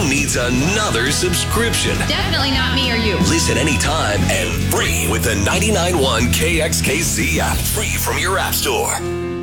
needs another subscription? Definitely not me or you. Listen anytime and free with the 99.1 KXKC app. Free from your app store.